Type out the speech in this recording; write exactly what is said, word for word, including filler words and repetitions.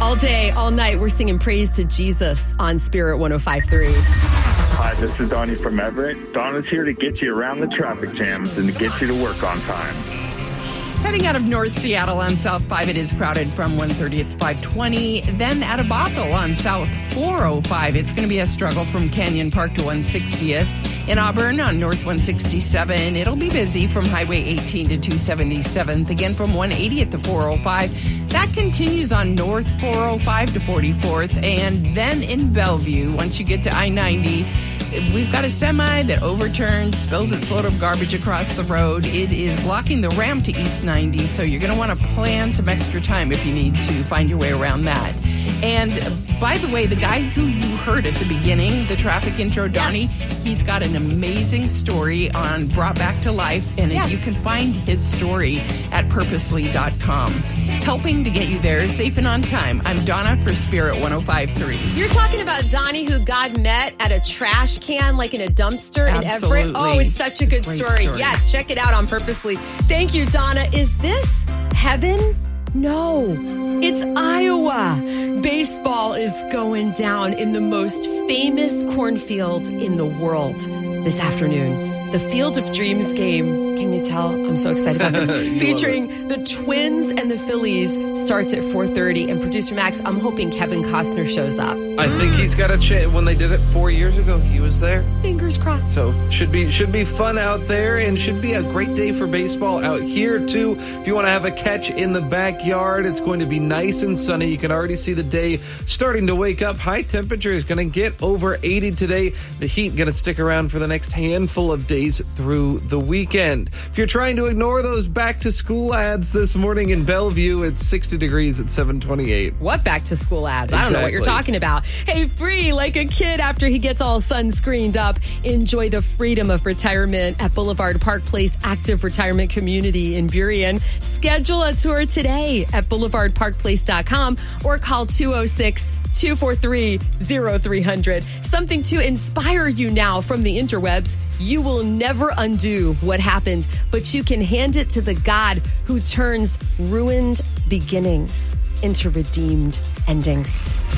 All day, all night, we're singing praise to Jesus on Spirit one oh five point three. Hi, this is Donnie from Everett. Donna's here to get you around the traffic jams and to get you to work on time. Heading out of North Seattle on South five, it is crowded from one thirtieth to five twenty. Then out of Bothell on South four oh five, it's going to be a struggle from Canyon Park to one sixtieth. In Auburn on North one sixty-seven, it'll be busy from Highway eighteen to two seventy-seventh. Again, from one eightieth to four oh five. That continues on North four oh five to forty-fourth. And then in Bellevue, once you get to I ninety, we've got a semi that overturned, spilled its load of garbage across the road. It is blocking the ramp to East ninety, so you're going to want to plan some extra time if you need to find your way around that. And by the way, the guy who you heard at the beginning, the traffic intro, Donnie, yes. He's got an amazing story on Brought Back to Life, and yes. You can find his story at purposely dot com. Helping to get you there safe and on time. I'm Donna for Spirit one oh five point three. You're talking about Donnie, who God met at a trash can, like in a dumpster Absolutely. in Everett. Oh, it's such a good it's a story. story. Yes, check it out on Purposely. Thank you, Donna. Is this heaven? No, it's Iowa. Baseball is going down in the most famous cornfield in the world this afternoon. The Field of Dreams game. Can you tell? I'm so excited about this. Featuring the Twins and the Phillies starts at four thirty. And producer Max, I'm hoping Kevin Costner shows up. I think he's got a chance. When they did it four years ago, he was there. Fingers crossed. So should be should be fun out there, and should be a great day for baseball out here too. If you want to have a catch in the backyard, it's going to be nice and sunny. You can already see the day starting to wake up. High temperature is going to get over eighty today. The heat going to stick around for the next handful of days through the weekend. If you're trying to ignore those back to school ads this morning in Bellevue, it's sixty degrees at seven twenty-eight. What back to school ads? Exactly. I don't know what you're talking about. Hey, free like a kid after he gets all sunscreened up. Enjoy the freedom of retirement at Boulevard Park Place Active Retirement Community in Burien. Schedule a tour today at boulevard park place dot com or call two oh six, two four three, oh three hundred. Something to inspire you now from the interwebs. You will never undo what happened, but you can hand it to the God who turns ruined beginnings into redeemed endings.